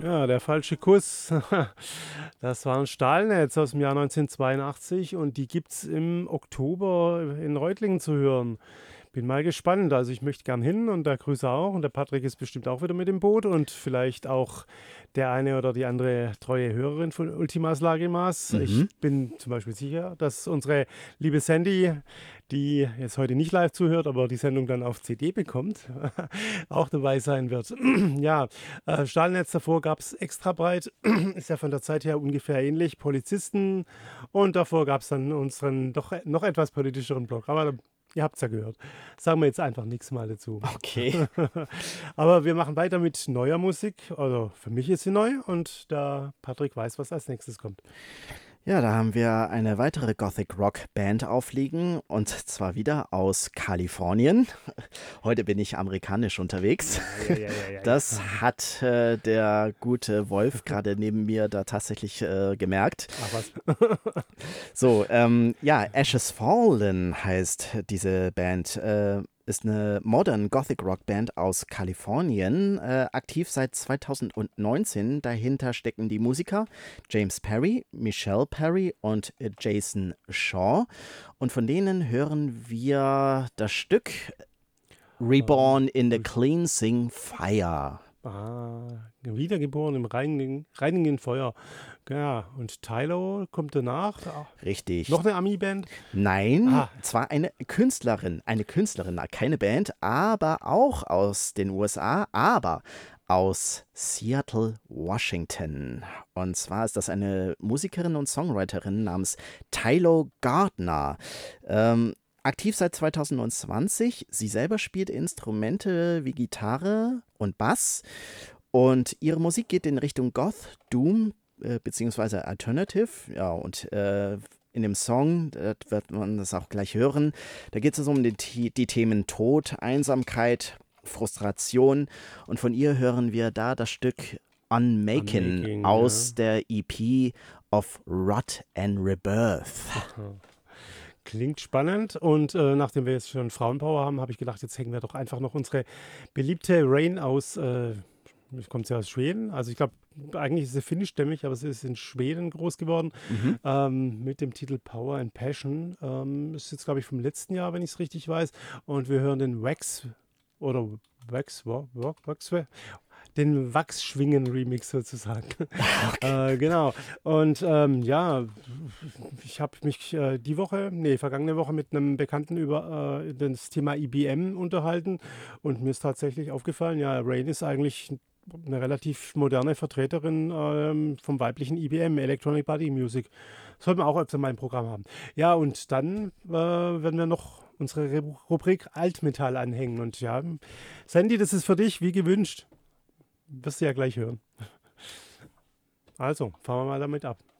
Ja, der falsche Kuss. Das war ein Stahlnetz aus dem Jahr 1982 und die gibt's im Oktober in Reutlingen zu hören. Bin mal gespannt. Also, ich möchte gern hin und der Grüße auch und der Patrick ist bestimmt auch wieder mit im Boot und vielleicht auch der eine oder die andere treue Hörerin von Ultimas Lagimas. Ich Mhm. bin zum Beispiel sicher, dass unsere liebe Sandy, die jetzt heute nicht live zuhört, aber die Sendung dann auf CD bekommt, auch dabei sein wird. Ja, Stahlnetz davor gab es extra breit, ist ja von der Zeit her ungefähr ähnlich, Polizisten und davor gab es dann unseren doch noch etwas politischeren Block. Aber ihr habt es ja gehört. Sagen wir jetzt einfach nichts mal dazu. Okay. Aber wir machen weiter mit neuer Musik. Also für mich ist sie neu und der Patrick weiß, was als nächstes kommt. Ja, da haben wir eine weitere Gothic Rock Band aufliegen und zwar wieder aus Kalifornien. Heute bin ich amerikanisch unterwegs. Ja. Das hat der gute Wolf gerade neben mir da tatsächlich gemerkt. Ach was. So, ja, Ashes Fallen heißt diese Band. Ist eine Modern Gothic Rock Band aus Kalifornien, aktiv seit 2019. Dahinter stecken die Musiker James Perry, Michelle Perry und Jason Shaw. Und von denen hören wir das Stück Reborn in the Cleansing Fire. Wiedergeboren im reinigen Feuer. Ja, und Tylo kommt danach. Richtig. Noch eine Ami-Band? Nein, Ah, zwar eine Künstlerin, keine Band, aber auch aus den USA, aber aus Seattle, Washington. Und zwar ist das eine Musikerin und Songwriterin namens Tylo Gardner. Aktiv seit 2020. Sie selber spielt Instrumente wie Gitarre und Bass. Und ihre Musik geht in Richtung Goth, Doom, beziehungsweise Alternative. Ja, und in dem Song, da wird man das auch gleich hören, da geht es um die Themen Tod, Einsamkeit, Frustration. Und von ihr hören wir da das Stück Unmaking Unmaking, ja. aus der EP of Rot and Rebirth. Klingt spannend und nachdem wir jetzt schon Frauenpower haben, habe ich gedacht, jetzt hängen wir doch einfach noch unsere beliebte Rain aus, kommt sie aus Schweden, also ich glaube, eigentlich ist sie finnischstämmig, aber sie ist in Schweden groß geworden, Mhm. mit dem Titel Power and Passion, ist jetzt glaube ich vom letzten Jahr, wenn ich es richtig weiß, und wir hören den Wax oder Wax, den Wachsschwingen-Remix sozusagen. Genau. Und ja, ich habe mich vergangene Woche mit einem Bekannten über das Thema IBM unterhalten und mir ist tatsächlich aufgefallen, ja, Rain ist eigentlich eine relativ moderne Vertreterin vom weiblichen IBM, Electronic Body Music. Sollten wir auch öfter mal im Programm haben. Ja, und dann werden wir noch unsere Rubrik Altmetall anhängen. Und ja, Sandy, das ist für dich wie gewünscht. Wirst du ja gleich hören. Also, fahren wir mal damit ab.